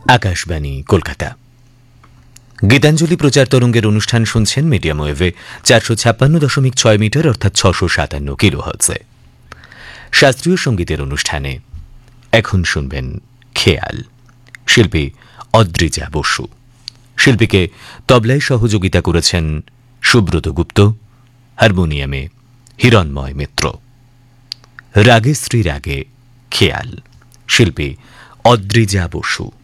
আকাশবাণী কলকাতা। গীতাঞ্জলি প্রচার তরঙ্গের অনুষ্ঠান শুনছেন মিডিয়াম ওয়েভে 456.6 মিটার অর্থাৎ 657 কিলোহার্টজে। শাস্ত্রীয় সঙ্গীতের অনুষ্ঠানে এখন শুনবেন খেয়াল, শিল্পী অদ্রিজা বসু। শিল্পীকে তবলায় সহযোগিতা করেছেন সুব্রত গুপ্ত, হারমোনিয়ামে হিরণময় মিত্র। রাগে শ্রী রাগে খেয়াল, শিল্পী অদ্রিজা বসু।